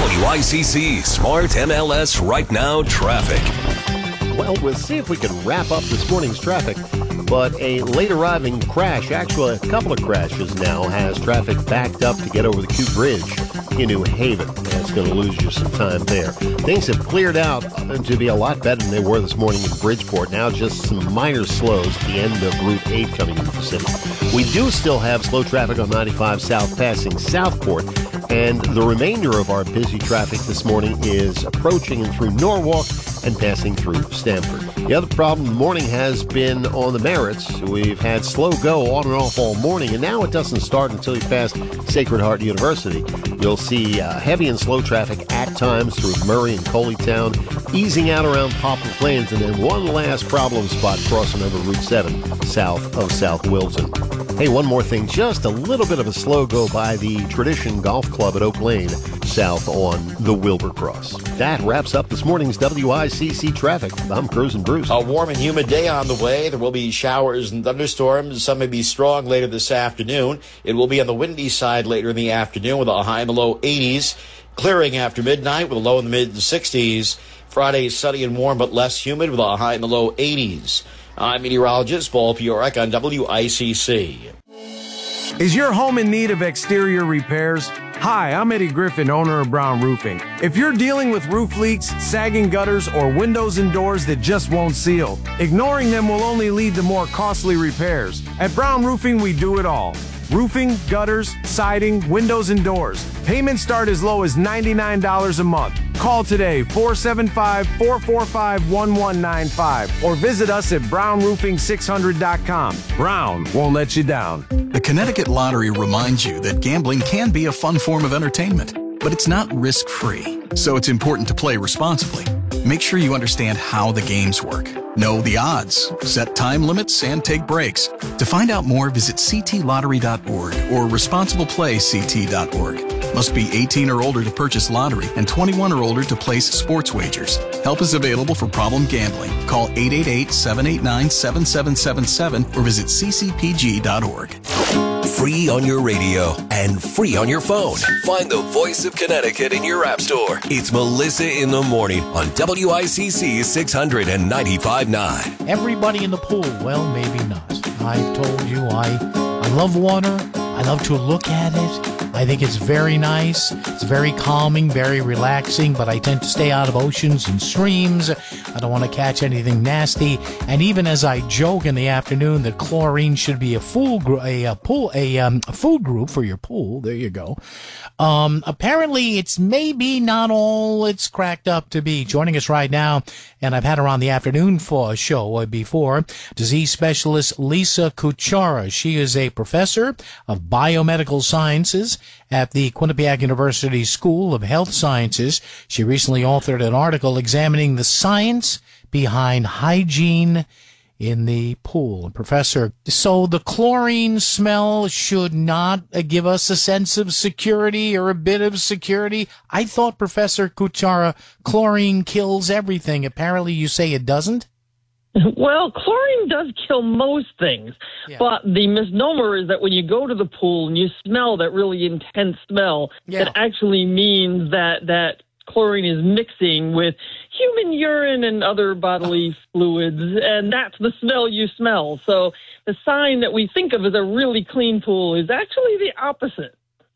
WICC Smart MLS Right Now traffic. Well, we'll see if we can wrap up this morning's traffic. But a late arriving crash, actually a couple of crashes now, has traffic backed up to get over the Q Bridge in New Haven. That's going to lose you some time there. Things have cleared out to be a lot better than they were this morning in Bridgeport. Now just some minor slows at the end of Route 8 coming into the city. We do still have slow traffic on 95 South passing Southport. And the remainder of our busy traffic this morning is approaching and through Norwalk and passing through Stamford. The other problem in the morning has been on the Merritts. We've had slow go on and off all morning, and now it doesn't start until you pass Sacred Heart University. You'll see heavy and slow traffic at times through Murray and Coleytown, easing out around Poplar Plains, and then one last problem spot crossing over Route 7 south of South Wilton. Hey, one more thing, just a little bit of a slow go by the Tradition Golf Club at Oak Lane, south on the Wilbur Cross. That wraps up this morning's WICC traffic. I'm Cruising Bruce. A warm and humid day on the way. There will be showers and thunderstorms. Some may be strong later this afternoon. It will be on the windy side later in the afternoon with a high in the low 80s. Clearing after midnight with a low in the mid-60s. Friday sunny and warm but less humid with a high in the low 80s. I'm meteorologist Paul Piorek on WICC. Is your home in need of exterior repairs? Hi, I'm Eddie Griffin, owner of Brown Roofing. If you're dealing with roof leaks, sagging gutters, or windows and doors that just won't seal, ignoring them will only lead to more costly repairs. At Brown Roofing, we do it all. Roofing, gutters, siding, windows, and doors. Payments start as low as $99 a month. Call today, 475-445-1195, or visit us at brownroofing600.com. Brown won't let you down. The Connecticut Lottery reminds you that gambling can be a fun form of entertainment, but it's not risk-free, so it's important to play responsibly. Make sure you understand how the games work. Know the odds, set time limits, and take breaks. To find out more, visit ctlottery.org or responsibleplayct.org. Must be 18 or older to purchase lottery and 21 or older to place sports wagers. Help is available for problem gambling. Call 888-789-7777 or visit ccpg.org. Free on your radio and free on your phone. Find the voice of Connecticut in your app store. It's Melissa in the Morning on WICC 695.9. Everybody in the pool, well, maybe not. I've told you I love water. I love to look at it. I think it's very nice. It's very calming, very relaxing, but I tend to stay out of oceans and streams. I don't want to catch anything nasty. And even as I joke in the afternoon that chlorine should be a food group for your pool, there you go. Apparently it's maybe not all it's cracked up to be. Joining us right now, and I've had her on the afternoon for a show before, disease specialist Lisa Kuchara. She is a professor of biomedical sciences at the Quinnipiac University School of Health Sciences. She recently authored an article examining the science behind hygiene in the pool. Professor, so the chlorine smell should not give us a sense of security or a bit of security? I thought, Professor Kuchara, chlorine kills everything. Apparently you say it doesn't? Well, chlorine does kill most things, but the misnomer is that when you go to the pool and you smell that really intense smell, it actually means that chlorine is mixing with human urine and other bodily fluids, and that's the smell you smell. So the sign that we think of as a really clean pool is actually the opposite.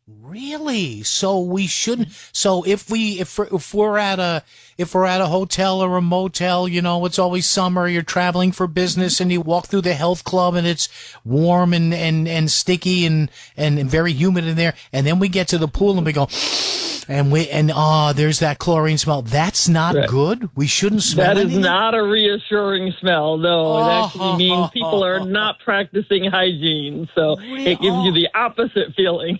Really? So we shouldn't. So if we're at a hotel or a motel, you know, it's always summer, you're traveling for business, and you walk through the health club and it's warm and sticky and very humid in there, and then we get to the pool and we go, and there's that chlorine smell. That's not good. We shouldn't smell That anything? is not a reassuring smell. No, it actually means people are not practicing hygiene. So it gives you the opposite feeling.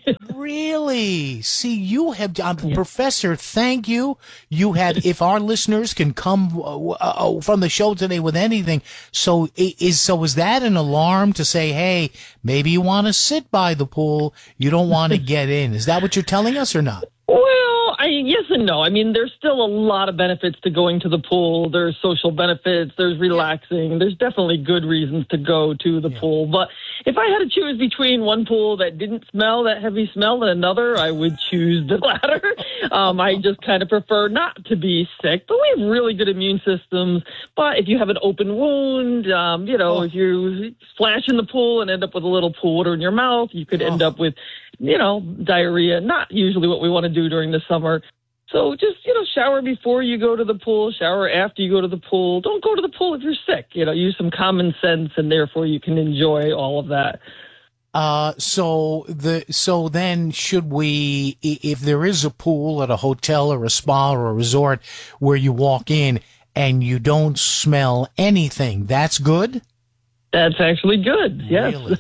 Really? See, you have, Professor, thank you. You had, if our listeners can come from the show today with anything, so is that an alarm to say, hey, maybe you want to sit by the pool, you don't want to get in? Is that what you're telling us or not? Well, yes and no. I mean, there's still a lot of benefits to going to the pool. There's social benefits. There's relaxing. There's definitely good reasons to go to the pool. But if I had to choose between one pool that didn't smell that heavy smell and another, I would choose the latter. I just kind of prefer not to be sick, but we have really good immune systems. But if you have an open wound, if you splash in the pool and end up with a little pool water in your mouth, you could end up with, diarrhea. Not usually what we want to do during the summer. So just, shower before you go to the pool, shower after you go to the pool. Don't go to the pool if you're sick. Use some common sense, and therefore you can enjoy all of that. So then should we, if there is a pool at a hotel or a spa or a resort where you walk in and you don't smell anything, that's good? That's actually good. Yes. Really?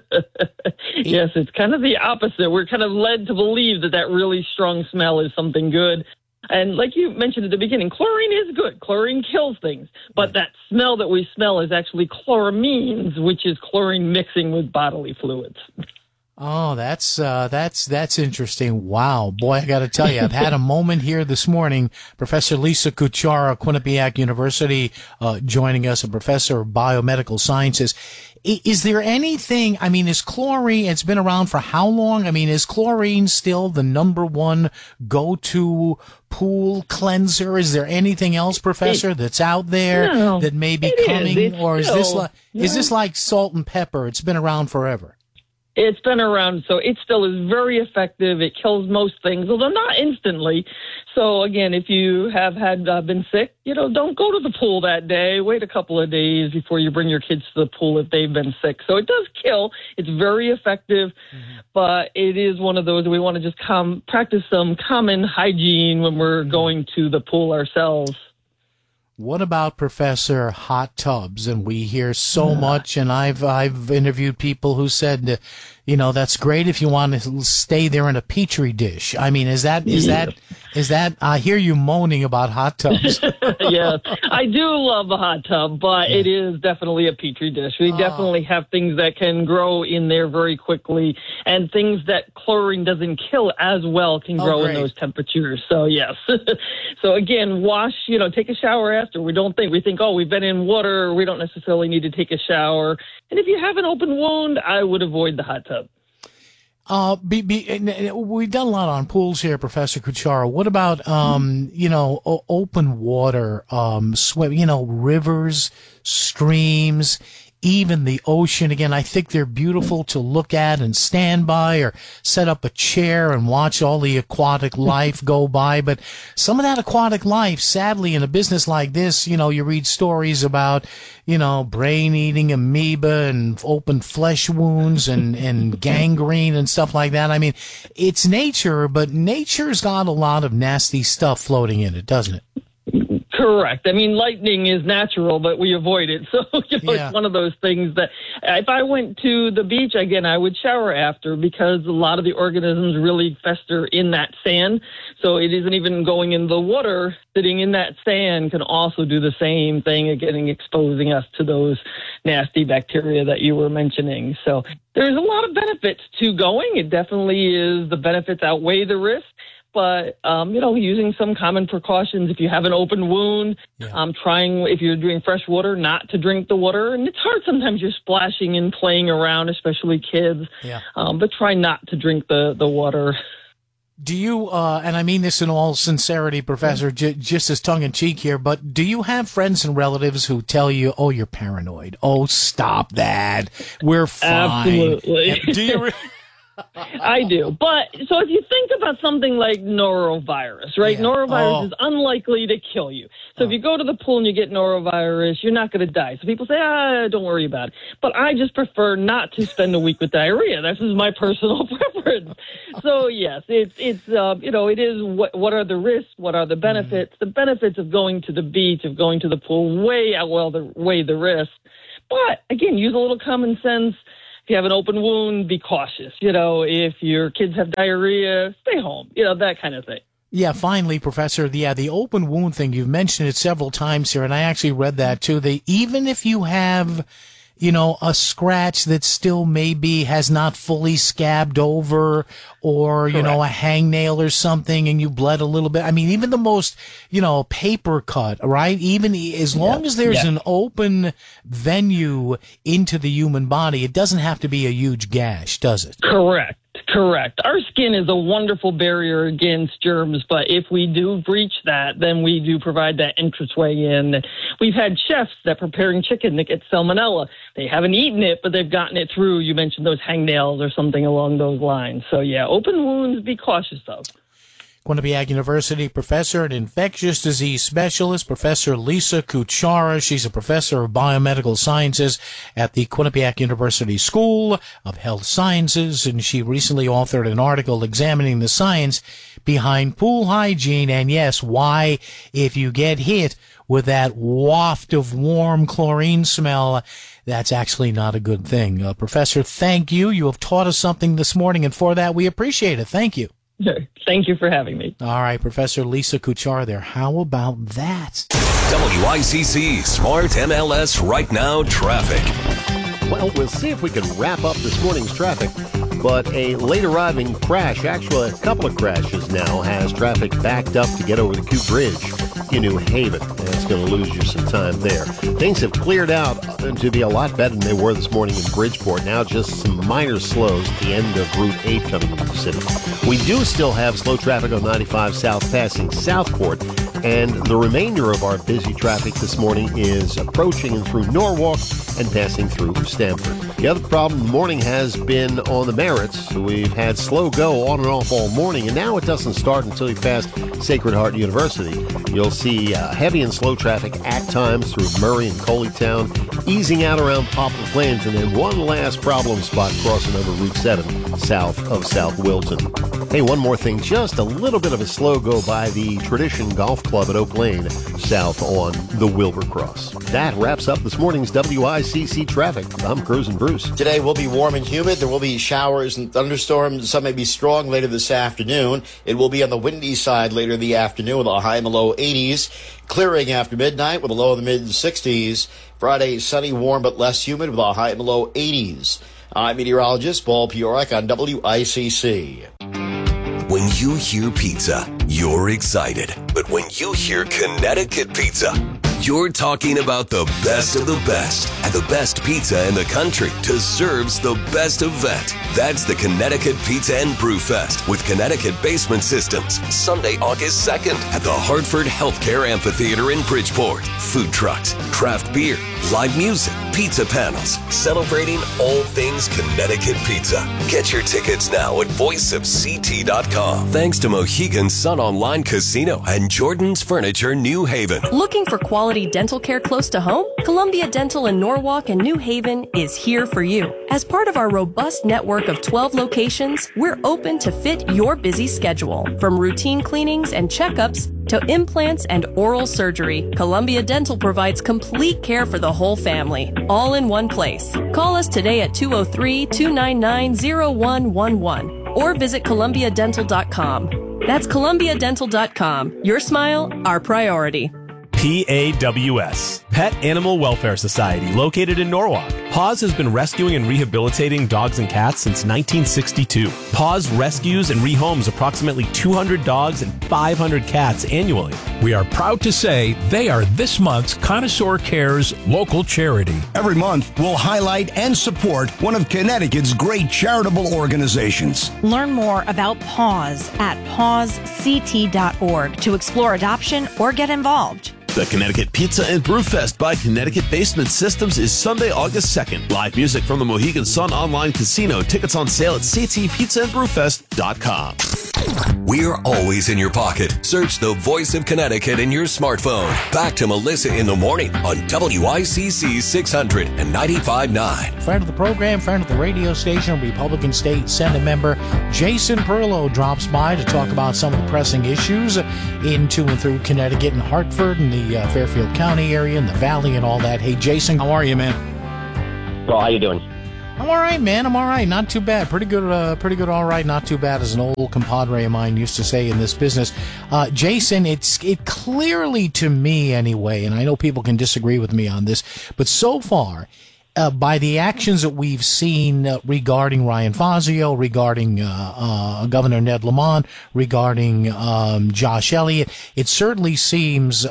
Yes, it's kind of the opposite. We're kind of led to believe that really strong smell is something good. And like you mentioned at the beginning, chlorine is good. Chlorine kills things. But that smell that we smell is actually chloramines, which is chlorine mixing with bodily fluids. Oh, that's interesting. Wow. Boy, I got to tell you, I've had a moment here this morning. Professor Lisa Kuchara, Quinnipiac University, joining us, a professor of biomedical sciences. Is there anything, is chlorine, it's been around for how long? Is chlorine still the number one go-to pool cleanser? Is there anything else, Professor, that's out there that may be coming? Or is this like salt and pepper? It's been around forever. It's been around, so it still is very effective. It kills most things, although not instantly. So, again, if you have been sick, don't go to the pool that day. Wait a couple of days before you bring your kids to the pool if they've been sick. So it does kill. It's very effective, but it is one of those we want to just practice some common hygiene when we're going to the pool ourselves. What about, Professor, hot tubs? And we hear so much, and I've interviewed people who said, that's great if you want to stay there in a petri dish. Is that? I hear you moaning about hot tubs. Yeah, I do love a hot tub, but it is definitely a petri dish. We definitely have things that can grow in there very quickly, and things that chlorine doesn't kill as well can grow in those temperatures. So yes. So again, wash. Take a shower after. We think, we've been in water. We don't necessarily need to take a shower. And if you have an open wound, I would avoid the hot tub. We've done a lot on pools here, Professor Kuchara. What about, open water, rivers, streams, even the ocean? Again, I think they're beautiful to look at and stand by, or set up a chair and watch all the aquatic life go by. But some of that aquatic life, sadly, in a business like this, you read stories about, brain-eating amoeba and open flesh wounds and gangrene and stuff like that. It's nature, but nature's got a lot of nasty stuff floating in it, doesn't it? Correct. Lightning is natural, but we avoid it. So, it's one of those things that if I went to the beach, again, I would shower after, because a lot of the organisms really fester in that sand. So it isn't even going in the water. Sitting in that sand can also do the same thing, again, exposing us to those nasty bacteria that you were mentioning. So there's a lot of benefits to going. It definitely is. The benefits outweigh the risk. But, using some common precautions. If you have an open wound, trying, if you're doing fresh water, not to drink the water. And it's hard sometimes, you're splashing and playing around, especially kids. But try not to drink the water. Do you, and I mean this in all sincerity, Professor, just as tongue-in-cheek here, but do you have friends and relatives who tell you, you're paranoid? Oh, stop that. We're fine. Absolutely. Do you I do. But so if you think about something like norovirus, right? Norovirus is unlikely to kill you. So if you go to the pool and you get norovirus, you're not going to die. So people say, don't worry about it. But I just prefer not to spend a week with diarrhea. This is my personal preference. So yes, it is what are the risks? What are the benefits? The benefits of going to the beach, of going to the pool, weigh the risks. But again, use a little common sense. If you have an open wound, be cautious. If your kids have diarrhea, stay home. That kind of thing. Yeah, finally, Professor, the open wound thing, you've mentioned it several times here, and I actually read that too. Even if you have, a scratch that still maybe has not fully scabbed over, or, a hangnail or something, and you bled a little bit. Even the most, paper cut, right? Even as long as there's an open venue into the human body, it doesn't have to be a huge gash, does it? Correct. Correct. Our skin is a wonderful barrier against germs, but if we do breach that, then we do provide that entranceway in. We've had chefs that are preparing chicken that get salmonella. They haven't eaten it, but they've gotten it through. You mentioned those hangnails or something along those lines. So, yeah, open wounds, be cautious of. Quinnipiac University professor and infectious disease specialist, Professor Lisa Kuchara. She's a professor of biomedical sciences at the Quinnipiac University School of Health Sciences, and she recently authored an article examining the science behind pool hygiene and, yes, why, if you get hit with that waft of warm chlorine smell, that's actually not a good thing. Professor, thank you. You have taught us something this morning, and for that, we appreciate it. Thank you. Thank you for having me. All right, Professor Lisa Kuchar there. How about that? WICC Smart MLS Right Now Traffic. Well, we'll see if we can wrap up this morning's traffic. But a late arriving crash, actually a couple of crashes now, has traffic backed up to get over the Q Bridge in New Haven. That's going to lose you some time there. Things have cleared out to be a lot better than they were this morning in Bridgeport. Now just some minor slows at the end of Route 8 coming into the city. We do still have slow traffic on 95 South passing Southport. And the remainder of our busy traffic this morning is approaching and through Norwalk and passing through Stamford. The other problem in the morning has been on the Merritts. We've had slow go on and off all morning, and now it doesn't start until you pass Sacred Heart University. You'll see heavy and slow traffic at times through Murray and Coleytown, easing out around Poplar Plains, and then one last problem spot crossing over Route 7 south of South Wilton. Hey, one more thing, just a little bit of a slow go by the Tradition Golf Club at Oak Lane, south on the Wilbur Cross. That wraps up this morning's WICC traffic. I'm Cruising Bruce. Today will be warm and humid. There will be showers and thunderstorms. Some may be strong later this afternoon. It will be on the windy side later in the afternoon with a high in the low 80s. Clearing after midnight with a low in the mid-60s. Friday, sunny, warm, but less humid with a high in the low 80s. I'm meteorologist Paul Piorek on WICC. When you hear pizza, you're excited. But when you hear Connecticut pizza, you're talking about the best of the best. And the best pizza in the country deserves the best event. That's the Connecticut Pizza and Brew Fest with Connecticut Basement Systems, Sunday, August 2nd at the Hartford Healthcare Amphitheater in Bridgeport. Food trucks, craft beer, live music, pizza panels, celebrating all things Connecticut pizza. Get your tickets now at voiceofct.com. Thanks to Mohegan Sun Online Casino and Jordan's Furniture New Haven. Looking for quality dental care close to home? Columbia Dental in Norwalk and New Haven is here for you. As part of our robust network of 12 locations, we're open to fit your busy schedule. From routine cleanings and checkups to implants and oral surgery, Columbia Dental provides complete care for the whole family, all in one place. Call us today at 203-299-0111 or visit columbiadental.com. That's columbiadental.com. Your smile, our priority. PAWS, Pet Animal Welfare Society, located in Norwalk. PAWS has been rescuing and rehabilitating dogs and cats since 1962. PAWS rescues and rehomes approximately 200 dogs and 500 cats annually. We are proud to say they are this month's Connoisseur Cares local charity. Every month, we'll highlight and support one of Connecticut's great charitable organizations. Learn more about PAWS at pawsct.org to explore adoption or get involved. The Connecticut Pizza and Brew Fest by Connecticut Basement Systems is Sunday, August 2nd. Live music from the Mohegan Sun Online Casino. Tickets on sale at ctpizzaandbrewfest.com. We're always in your pocket. Search the Voice of Connecticut in your smartphone. Back to Melissa in the morning on WICC 600 and 95.9. Friend of the program, friend of the radio station, Republican State Senate member Jason Perlow drops by to talk about some of the pressing issues into and through Connecticut and Hartford and the Fairfield County area and the Valley and all that. Hey, Jason, how are you, man? Well, how you doing? I'm all right, man. I'm all right. Not too bad. Pretty good, all right. Not too bad, as an old compadre of mine used to say in this business. Jason, it clearly to me anyway, and I know people can disagree with me on this, but so far, by the actions that we've seen regarding Ryan Fazio, regarding Governor Ned Lamont, regarding Josh Elliott, it certainly seems,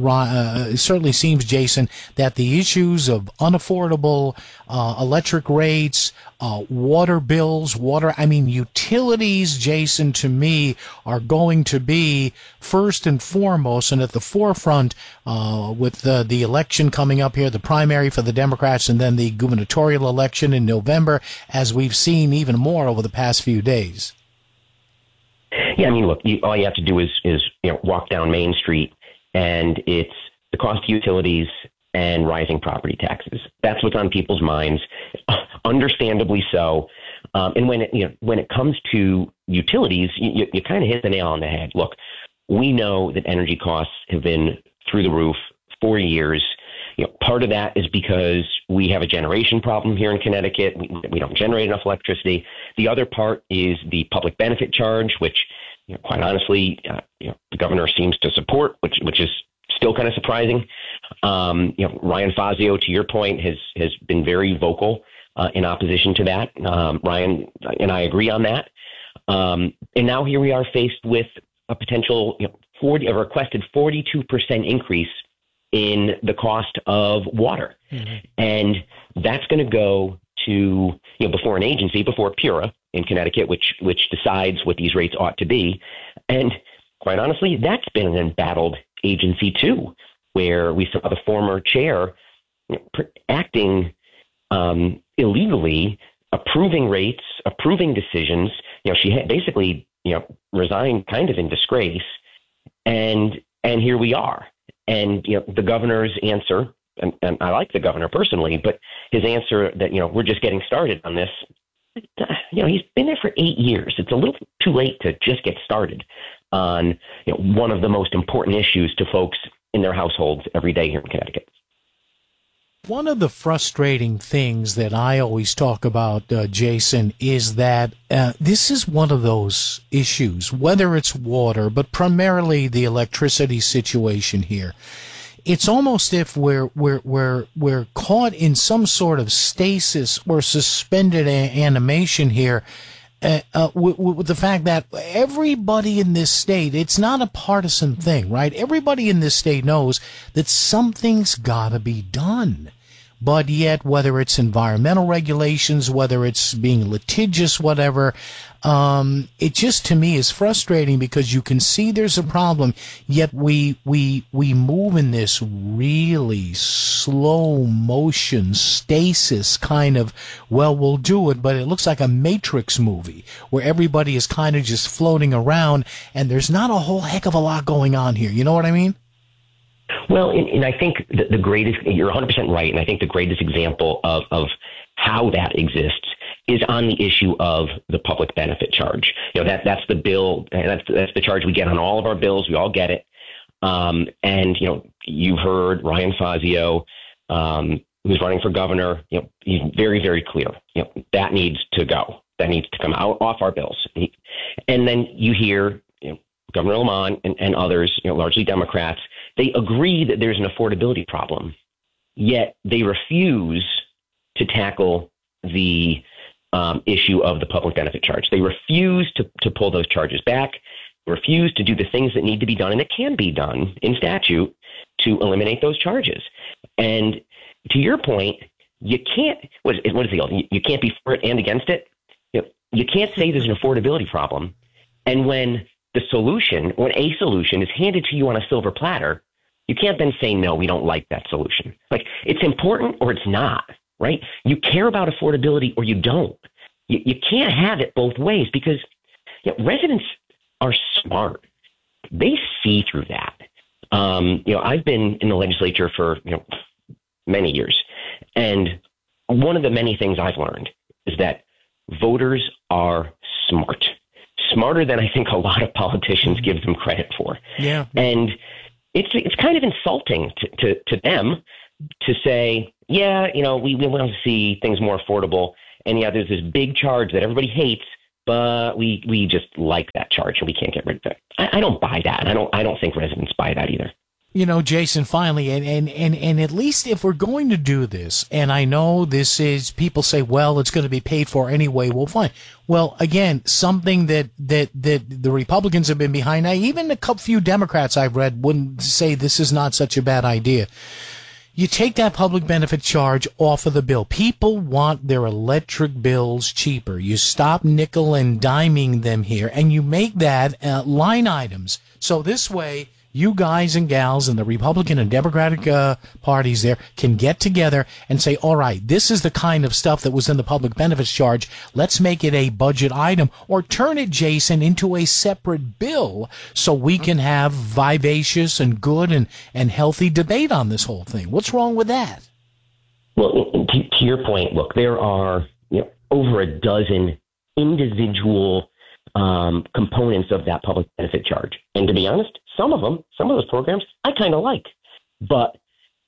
Jason, that the issues of unaffordable electric rates, water bills, utilities, Jason, to me, are going to be first and foremost and at the forefront with the election coming up here, the primary for the Democrats, and then the gubernatorial election in November, as we've seen even more over the past few days. Yeah, look, all you have to do is walk down Main Street, and it's the cost of utilities and rising property taxes. That's what's on people's minds, understandably so. And when it comes to utilities, you kind of hit the nail on the head. Look, we know that energy costs have been through the roof for years. Part of that is because we have a generation problem here in Connecticut. We don't generate enough electricity. The other part is the public benefit charge, which, quite honestly, the governor seems to support, which is still kind of surprising. Ryan Fazio, to your point, has been very vocal in opposition to that. Ryan and I agree on that. And now here we are faced with a potential a requested 42% increase in the cost of water. Mm-hmm. And that's going to go to, before an agency, before PURA in Connecticut, which decides what these rates ought to be. And quite honestly, that's been an embattled agency too, where we saw the former chair acting illegally, approving rates, approving decisions. She had basically, resigned kind of in disgrace. And here we are. And, the governor's answer, and I like the governor personally, but his answer that, we're just getting started on this, he's been there for 8 years. It's a little too late to just get started on, one of the most important issues to folks in their households every day here in Connecticut. One of the frustrating things that I always talk about, Jason, is that this is one of those issues, whether it's water, but primarily the electricity situation here. It's almost if we're caught in some sort of stasis or suspended animation here. With the fact that everybody in this state, it's not a partisan thing, right? Everybody in this state knows that something's got to be done. But yet, whether it's environmental regulations, whether it's being litigious, whatever, it just, to me, is frustrating because you can see there's a problem, yet we move in this really slow motion stasis kind of, well, we'll do it, but it looks like a Matrix movie where everybody is kind of just floating around and there's not a whole heck of a lot going on here. You know what I mean? Well, and I think the greatest, you're 100% right, and I think the greatest example of how that exists is on the issue of the public benefit charge. That's the bill, and that's the charge we get on all of our bills. We all get it. And, you've heard Ryan Fazio, who's running for governor, he's very, very clear. That needs to go. That needs to come out off our bills. And then you hear, Governor Lamont and others, largely Democrats, they agree that there's an affordability problem, yet they refuse to tackle the issue of the public benefit charge. They refuse to pull those charges back, refuse to do the things that need to be done, and it can be done in statute to eliminate those charges. And to your point, you can't, what is the old? You can't be for it and against it. You can't say there's an affordability problem, and when a solution is handed to you on a silver platter, you can't then say, no, we don't like that solution. Like, it's important or it's not, right? You care about affordability or you don't. You can't have it both ways because residents are smart. They see through that. I've been in the legislature for, many years. And one of the many things I've learned is that voters are smart. Smarter than I think a lot of politicians give them credit for. Yeah. And it's kind of insulting to them to say, yeah, we want to see things more affordable. And yeah, there's this big charge that everybody hates, but we just like that charge and we can't get rid of it. I don't buy that. And I don't think residents buy that either. Jason, finally, and at least if we're going to do this, and I know this is, people say, well, it's going to be paid for anyway, well, fine. Well, again, something that the Republicans have been behind. Now, even a few Democrats I've read wouldn't say this is not such a bad idea. You take that public benefit charge off of the bill. People want their electric bills cheaper. You stop nickel and diming them here, and you make that line items. So this way, you guys and gals in the Republican and Democratic parties there can get together and say, all right, this is the kind of stuff that was in the public benefits charge. Let's make it a budget item, or turn it, Jason, into a separate bill so we can have vivacious and good and healthy debate on this whole thing. What's wrong with that? Well, to your point, look, there are over a dozen individual components of that public benefit charge. And to be honest, some of those programs I kind of like. But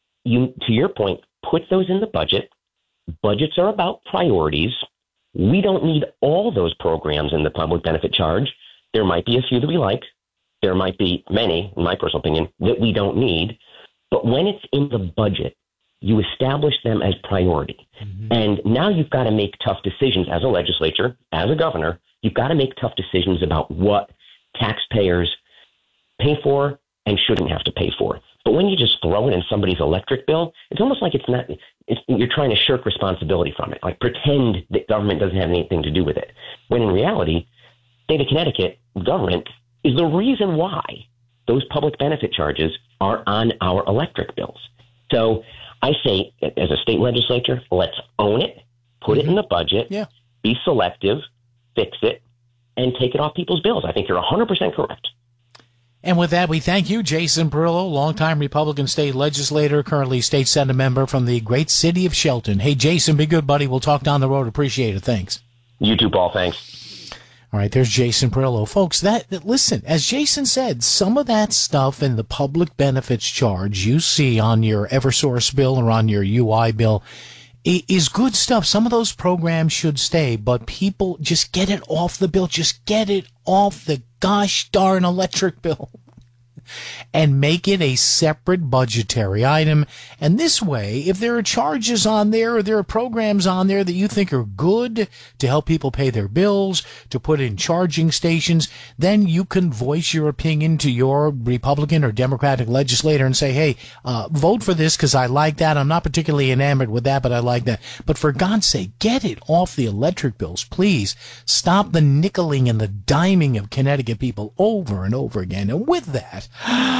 to your point, put those in the budget. Budgets are about priorities. We don't need all those programs in the public benefit charge. There might be a few that we like. There might be many, in my personal opinion, that we don't need. But when it's in the budget, you establish them as priority. Mm-hmm. And now you've got to make tough decisions as a legislature, as a governor. You've got to make tough decisions about what taxpayers pay for and shouldn't have to pay for. But when you just throw it in somebody's electric bill, it's almost like you're trying to shirk responsibility from it, like pretend that government doesn't have anything to do with it. When in reality, state of Connecticut government is the reason why those public benefit charges are on our electric bills. So I say, as a state legislature, let's own it, put it in the budget, be selective, fix it, and take it off people's bills. I think you're 100% correct. And with that, we thank you, Jason Perillo, longtime Republican state legislator, currently state Senate member from the great city of Shelton. Hey, Jason, be good, buddy. We'll talk down the road. Appreciate it. Thanks. You too, Paul. Thanks. All right, there's Jason Perillo. Folks, listen, as Jason said, some of that stuff in the public benefits charge you see on your Eversource bill or on your UI bill is good stuff. Some of those programs should stay, but people just get it off the bill. Just get it off the gosh darn electric bill and make it a separate budgetary item. And this way, if there are charges on there or there are programs on there that you think are good to help people pay their bills, to put in charging stations, then you can voice your opinion to your Republican or Democratic legislator and say, hey, vote for this because I like that. I'm not particularly enamored with that, but I like that. But for God's sake, get it off the electric bills, please. Stop the nickeling and the diming of Connecticut people over and over again. And with that,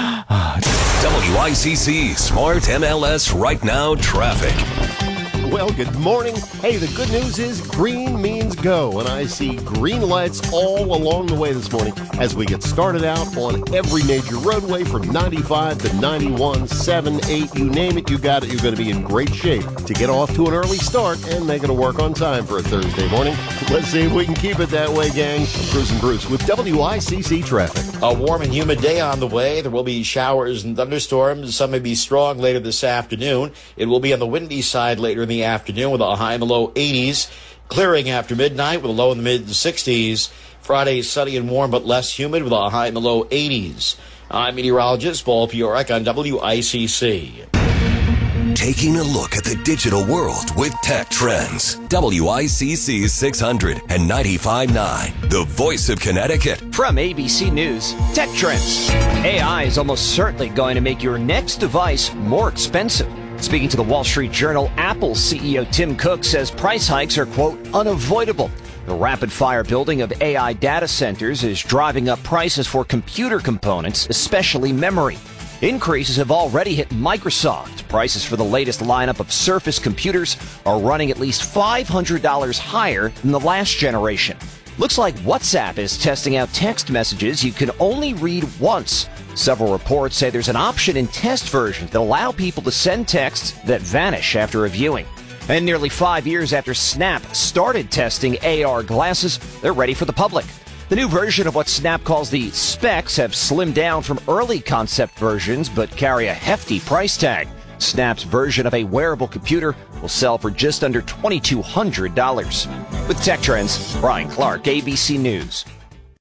WICC Smart MLS Right Now Traffic. Well, good morning. Hey, the good news is green means go, and I see green lights all along the way this morning as we get started out on every major roadway from 95 to 91, 7, 8, you name it, you got it. You're going to be in great shape to get off to an early start and make it a work on time for a Thursday morning. Let's see if we can keep it that way, gang. Cruising Bruce with WICC Traffic. A warm and humid day on the way. There will be showers and thunderstorms. Some may be strong later this afternoon. It will be on the windy side later in the afternoon with a high in the low 80s. Clearing after midnight with a low in the mid-60s. Friday, sunny and warm but less humid with a high in the low 80s. I'm meteorologist Paul Piorek on WICC. Taking a look at the digital world with Tech Trends. WICC 600 and 95.9, the voice of Connecticut. From ABC News, Tech Trends. AI is almost certainly going to make your next device more expensive. Speaking to the Wall Street Journal, Apple CEO Tim Cook says price hikes are, quote, unavoidable. The rapid-fire building of AI data centers is driving up prices for computer components, especially memory. Increases have already hit Microsoft. Prices for the latest lineup of Surface computers are running at least $500 higher than the last generation. Looks like WhatsApp is testing out text messages you can only read once. Several reports say there's an option in test versions that allow people to send texts that vanish after a viewing. And nearly 5 years after Snap started testing AR glasses, they're ready for the public. The new version of what Snap calls the specs have slimmed down from early concept versions but carry a hefty price tag. Snap's version of a wearable computer will sell for just under $2,200. With Tech Trends, Brian Clark, ABC News.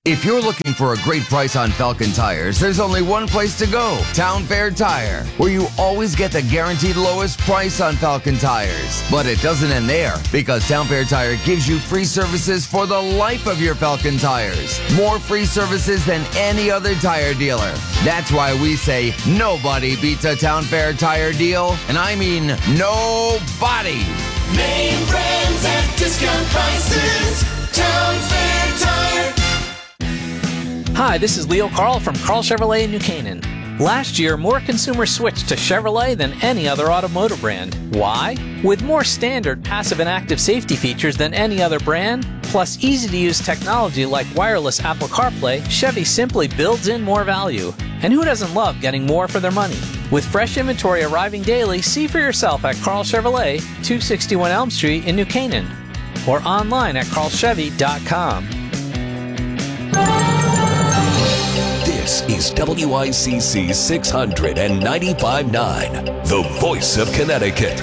If you're looking for a great price on Falcon tires, there's only one place to go, Town Fair Tire, where you always get the guaranteed lowest price on Falcon tires. But it doesn't end there, because Town Fair Tire gives you free services for the life of your Falcon tires. More free services than any other tire dealer. That's why we say nobody beats a Town Fair Tire deal, and I mean nobody. Name brands at discount prices. Town Fair Tire. Hi, this is Leo Carl from Carl Chevrolet in New Canaan. Last year, more consumers switched to Chevrolet than any other automotive brand. Why? With more standard passive and active safety features than any other brand, plus easy-to-use technology like wireless Apple CarPlay, Chevy simply builds in more value. And who doesn't love getting more for their money? With fresh inventory arriving daily, see for yourself at Carl Chevrolet, 261 Elm Street in New Canaan, or online at carlchevy.com. This is WICC 695.9, the voice of Connecticut.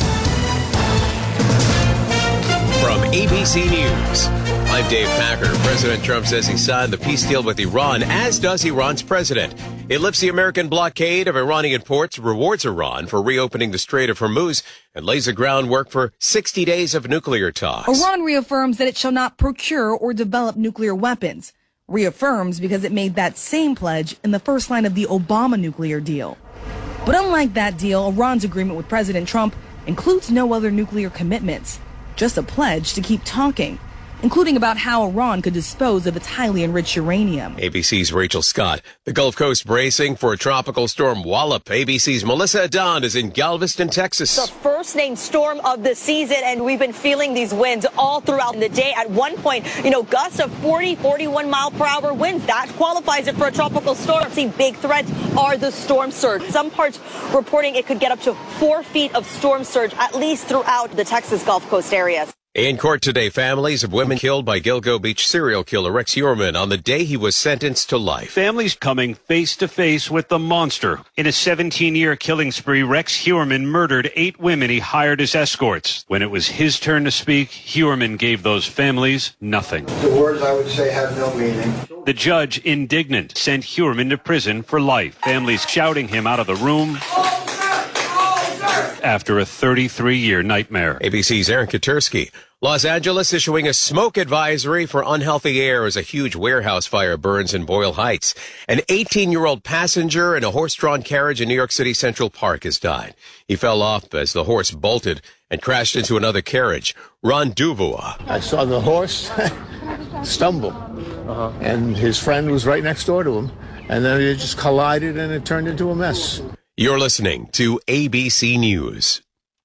From ABC News, I'm Dave Packer. President Trump says he signed the peace deal with Iran, as does Iran's president. It lifts the American blockade of Iranian ports, rewards Iran for reopening the Strait of Hormuz, and lays the groundwork for 60 days of nuclear talks. Iran reaffirms that it shall not procure or develop nuclear weapons. Reaffirms because it made that same pledge in the first line of the Obama nuclear deal. But unlike that deal, Iran's agreement with President Trump includes no other nuclear commitments, just a pledge to keep talking, including about how Iran could dispose of its highly enriched uranium. ABC's Rachel Scott. The Gulf Coast bracing for a tropical storm wallop. ABC's Melissa Adon is in Galveston, Texas. The first named storm of the season, and we've been feeling these winds all throughout the day. At one point, gusts of 40, 41 mile per hour winds. That qualifies it for a tropical storm. See, big threats are the storm surge. Some parts reporting it could get up to 4 feet of storm surge, at least throughout the Texas Gulf Coast areas. In court today, families of women killed by Gilgo Beach serial killer Rex Heuermann on the day he was sentenced to life. Families coming face to face with the monster. In a 17-year killing spree, Rex Heuermann murdered 8 women he hired as escorts. When it was his turn to speak, Heuermann gave those families nothing. The words I would say have no meaning. The judge, indignant, sent Heuermann to prison for life. Families shouting him out of the room after a 33-year nightmare. ABC's Aaron Katursky. Los Angeles issuing a smoke advisory for unhealthy air as a huge warehouse fire burns in Boyle Heights. An 18-year-old passenger in a horse-drawn carriage in New York City Central Park has died. He fell off as the horse bolted and crashed into another carriage. Ron Dubois. I saw the horse stumble, and his friend was right next door to him, and then they just collided and it turned into a mess. You're listening to ABC News.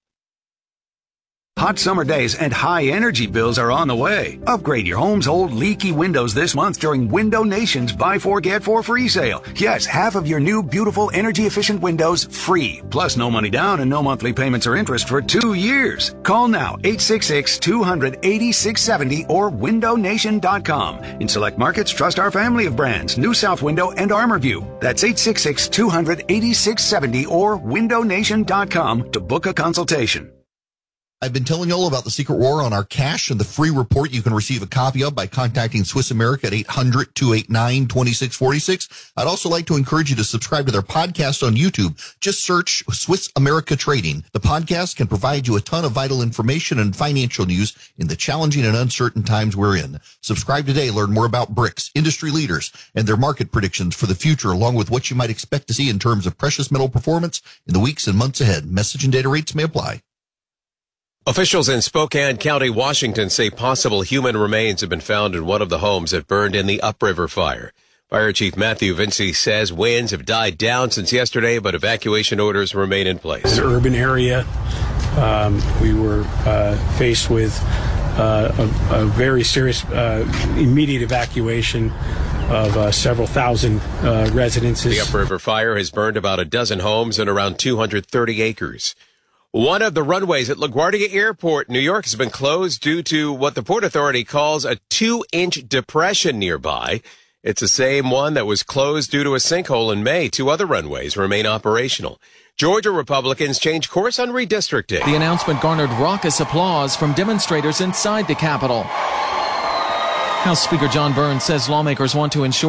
Hot summer days and high energy bills are on the way. Upgrade your home's old leaky windows this month during Window Nation's Buy 4 Get 4 free sale. Yes, half of your new beautiful energy efficient windows free. Plus no money down and no monthly payments or interest for 2 years. Call now 866-200-8670 or windownation.com. In select markets, trust our family of brands, New South Window and ArmorView. That's 866-200-8670 or windownation.com to book a consultation. I've been telling you all about the secret war on our cash and the free report you can receive a copy of by contacting Swiss America at 800-289-2646. I'd also like to encourage you to subscribe to their podcast on YouTube. Just search Swiss America Trading. The podcast can provide you a ton of vital information and financial news in the challenging and uncertain times we're in. Subscribe today. Learn more about BRICS, industry leaders, and their market predictions for the future, along with what you might expect to see in terms of precious metal performance in the weeks and months ahead. Message and data rates may apply. Officials in Spokane County, Washington say possible human remains have been found in one of the homes that burned in the Upriver fire. Fire Chief Matthew Vinci says winds have died down since yesterday, but evacuation orders remain in place. It's an urban area. We were faced with a very serious immediate evacuation of several thousand residences. The Upriver fire has burned about a dozen homes and around 230 acres. One of the runways at LaGuardia Airport, New York, has been closed due to what the Port Authority calls a 2-inch depression nearby. It's the same one that was closed due to a sinkhole in May. 2 other runways remain operational. Georgia Republicans change course on redistricting. The announcement garnered raucous applause from demonstrators inside the Capitol. House Speaker John Burns says lawmakers want to ensure